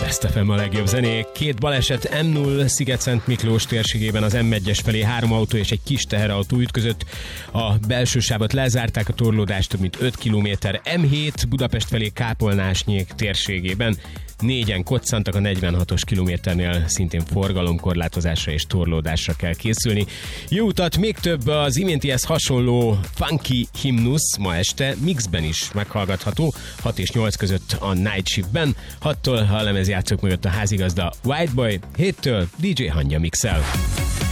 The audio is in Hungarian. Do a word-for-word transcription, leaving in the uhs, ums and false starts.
Best ef em a legjobb zenék. Két baleset em nulla Sziget-Szent Miklós térségében az em egyes felé három autó és egy kis teherautó ütközött. A belső sávot lezárták, a torlódást több mint öt kilométer. em hét Budapest felé Kápolnásnyék térségében. Négyen koccantak, a negyvenhatos kilométernél szintén forgalomkorlátozásra és torlódásra kell készülni. Jó utat, még több az iméntihez hasonló funky himnusz ma este mixben is meghallgatható, hat és nyolc között a Night Shiftben, hattól a lemezjátszók mögött a házigazda Whiteboy, héttől dé dzsé Hangya mixel.